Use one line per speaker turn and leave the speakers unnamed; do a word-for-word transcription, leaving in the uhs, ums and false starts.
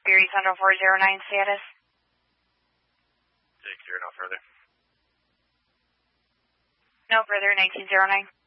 Spirit Central four zero nine status.
Take zero, no further.
No further, nineteen zero nine.